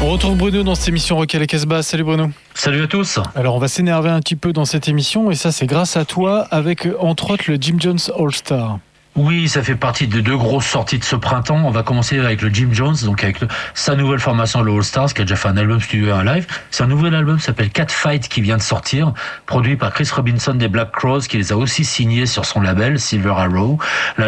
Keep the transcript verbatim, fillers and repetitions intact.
On retrouve Bruno dans cette émission Rock à la Casbah. Salut Bruno. Salut à tous. Alors on va s'énerver un petit peu dans cette émission et ça c'est grâce à toi avec entre autres le Jim Jones All Star. Oui, ça fait partie des deux grosses sorties de ce printemps. On va commencer avec le Jim Jones, donc avec le, sa nouvelle formation, le All Stars, qui a déjà fait un album studio et un live. C'est un nouvel album qui s'appelle Cat Fight qui vient de sortir, produit par Chris Robinson des Black Crowes, qui les a aussi signés sur son label Silver Arrow.